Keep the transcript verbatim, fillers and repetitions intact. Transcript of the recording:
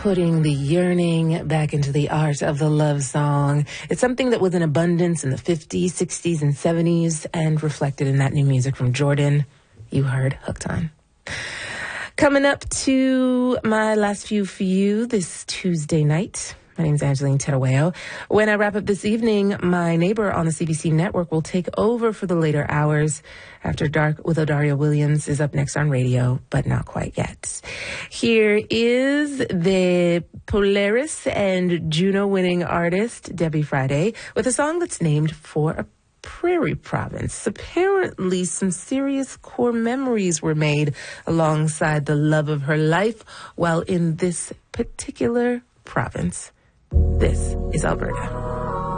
putting the yearning back into the art of the love song. It's something that was in abundance in the fifties, sixties, and seventies, and reflected in that new music from Jordan you heard Hooked On. Coming up to my last few for you this Tuesday night. My name's Angeline Terueo. When I wrap up this evening, my neighbor on the C B C network will take over for the later hours. After Dark with Odaria Williams is up next on radio, but not quite yet. Here is the Polaris and Juno-winning artist, Debbie Friday, with a song that's named for a prairie province. Apparently, some serious core memories were made alongside the love of her life while in this particular province. This is Alberta.